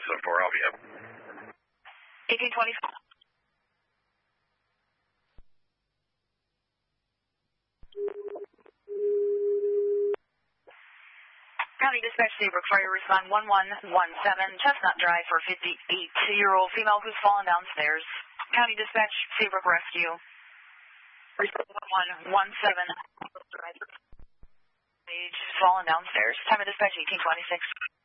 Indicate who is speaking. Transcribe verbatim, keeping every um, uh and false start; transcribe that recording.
Speaker 1: seven four, I'll be up.
Speaker 2: eighteen twenty. County Dispatch, Seabrook Fire, respond one one one seven, Chestnut Drive for fifty-eight-year-old female who's fallen downstairs. County Dispatch, Seabrook Rescue. Respond one one one seven, age fallen downstairs. Time of dispatch eighteen twenty-six.